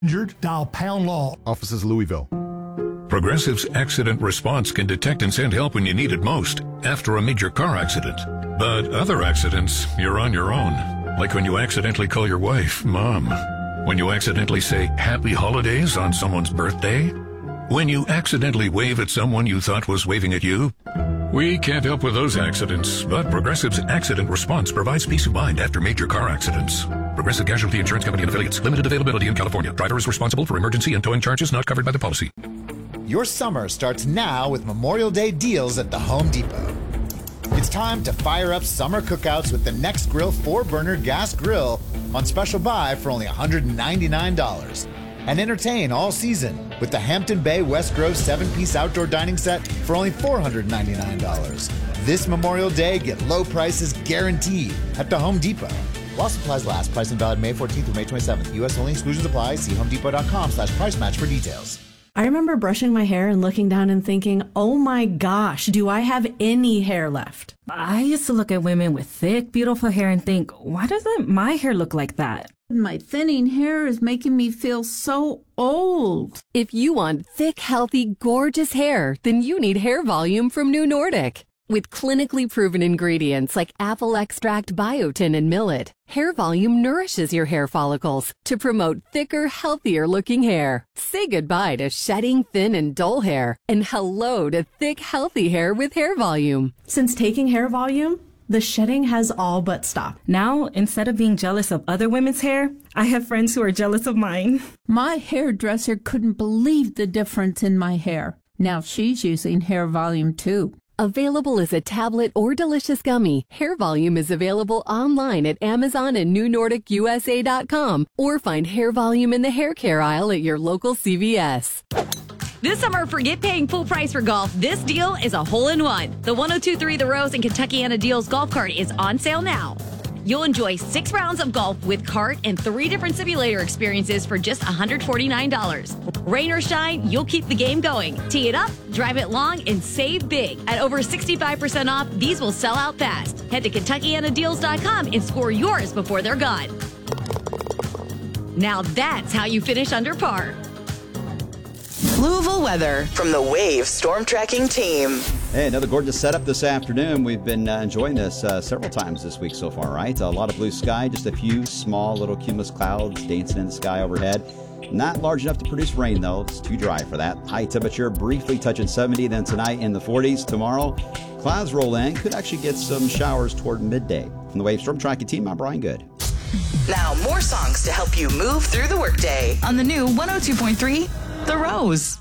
Injured, dial pound law. Offices Louisville. Progressive's accident response can detect and send help when you need it most, after a major car accident. But other accidents, you're on your own. Like when you accidentally call your wife Mom. When you accidentally say Happy Holidays on someone's birthday. When you accidentally wave at someone you thought was waving at you. We can't help with those accidents, but Progressive's accident response provides peace of mind after major car accidents. Progressive Casualty Insurance Company and affiliates. Limited availability in California. Driver is responsible for emergency and towing charges not covered by the policy. Your summer starts now with Memorial Day deals at the Home Depot. It's time to fire up summer cookouts with the Next Grill 4-burner gas grill on special buy for only $199. And entertain all season with the Hampton Bay West Grove 7-piece outdoor dining set for only $499. This Memorial Day, get low prices guaranteed at the Home Depot. While supplies last, pricing valid May 14th through May 27th. U.S. only, exclusions apply. See homedepot.com/price match for details. I remember brushing my hair and looking down and thinking, oh my gosh, do I have any hair left? I used to look at women with thick, beautiful hair and think, why doesn't my hair look like that? My thinning hair is making me feel so old. If you want thick, healthy, gorgeous hair, then you need Hair Volume from New Nordic. With clinically proven ingredients like apple extract, biotin, and millet, Hair Volume nourishes your hair follicles to promote thicker, healthier-looking hair. Say goodbye to shedding, thin, and dull hair, and hello to thick, healthy hair with Hair Volume. Since taking Hair Volume, the shedding has all but stopped. Now, instead of being jealous of other women's hair, I have friends who are jealous of mine. My hairdresser couldn't believe the difference in my hair. Now she's using Hair Volume too. Available as a tablet or delicious gummy, Hair Volume is available online at Amazon and NewNordicUSA.com, or find Hair Volume in the hair care aisle at your local CVS. This summer, forget paying full price for golf. This deal is a hole-in-one. The 1023 The Rose and Kentuckiana Deals golf cart is on sale now. You'll enjoy 6 rounds of golf with cart and 3 different simulator experiences for just $149. Rain or shine, you'll keep the game going. Tee it up, drive it long, and save big. At over 65% off, these will sell out fast. Head to KentuckianaDeals.com and score yours before they're gone. Now that's how you finish under par. Louisville weather from the Wave Storm Tracking Team. Hey, another gorgeous setup this afternoon. We've been enjoying this several times this week so far, right? A lot of blue sky, just a few small little cumulus clouds dancing in the sky overhead. Not large enough to produce rain, though. It's too dry for that. High temperature briefly touching 70, then tonight in the 40s. Tomorrow, clouds roll in. Could actually get some showers toward midday. From the Wave Storm Tracking Team, I'm Brian Good. Now, more songs to help you move through the workday on the new 102.3 The Rose.